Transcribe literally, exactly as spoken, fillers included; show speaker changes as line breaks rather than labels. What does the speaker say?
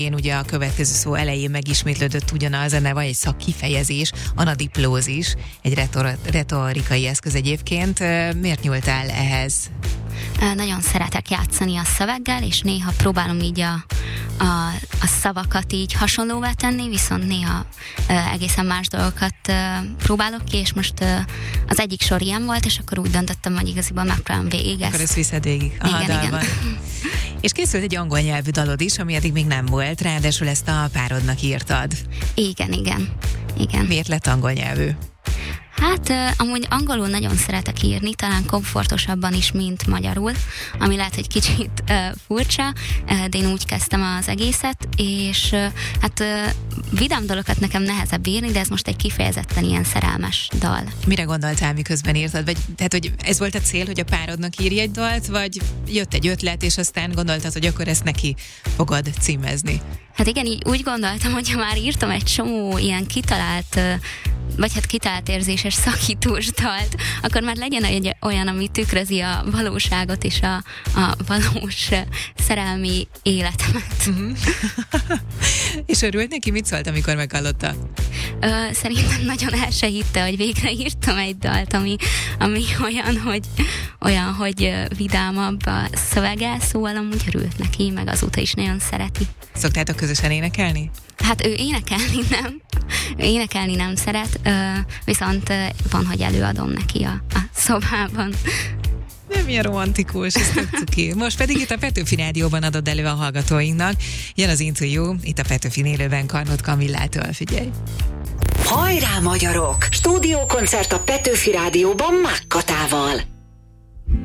Én ugye a következő szó elején megismétlődött ugyanaz, ennek van egy szakkifejezés, anadiplózis, egy retor- retorikai eszköz egyébként. Miért nyúltál ehhez?
Nagyon szeretek játszani a szöveggel, és néha próbálom így a, a, a szavakat így hasonlóvá tenni, viszont néha uh, egészen más dolgokat uh, próbálok ki, és most uh, az egyik sor ilyen volt, és akkor úgy döntöttem, hogy igaziból megpróbálom végig ezt.
Akkor ezt viszed végig. Aha,
igen, igen.
És készült egy angol nyelvű dalod is, ami eddig még nem volt, ráadásul ezt a párodnak írtad.
Igen, igen. igen.
Miért lett angol nyelvű?
Hát uh, amúgy angolul nagyon szeretek írni, talán komfortosabban is, mint magyarul, ami lehet, hogy kicsit uh, furcsa, uh, de én úgy kezdtem az egészet, és uh, hát uh, vidám dolgokat nekem nehezebb írni, de ez most egy kifejezetten ilyen szerelmes dal.
Mire gondoltál, miközben írtad? Vagy, tehát, hogy ez volt a cél, hogy a párodnak írj egy dalt, vagy jött egy ötlet, és aztán gondoltad, hogy akkor ezt neki fogod címezni?
Hát igen, így úgy gondoltam, hogy ha már írtam egy csomó ilyen kitalált, vagy hát kitalált érzéses szakítós dalt, akkor már legyen egy olyan, ami tükrözi a valóságot és a, a valós szerelmi életemet.
Uh-huh. És örült neki? Mit szólt, amikor meghallotta?
Ö, szerintem nagyon el se hitte, hogy végre írtam egy dalt, ami, ami olyan, hogy, olyan, hogy vidámabb a szövege, szóval amúgy örült neki, meg azóta is nagyon szereti.
Szoktátok közösen énekelni?
Hát ő énekelni nem. Ő énekelni nem szeret, viszont van, hogy előadom neki a, a szobában.
Nem ilyen romantikus, ez tök cuki. Most pedig itt a Petőfi Rádióban adod elő a hallgatóinknak. Jön az interjú, itt a Petőfi élőben Karnot Kamillától, figyelj.
Hajrá magyarok! Stúdiókoncert a Petőfi Rádióban Mákkatával.